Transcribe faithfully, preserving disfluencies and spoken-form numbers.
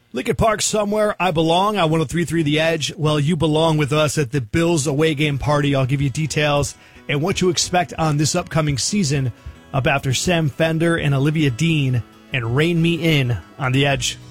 Lincoln Park, somewhere I belong. I one oh three point three The Edge. Well, you belong with us at the Bills away game party. I'll give you details and what to expect on this upcoming season up after Sam Fender and Olivia Dean and Rein Me In on The Edge.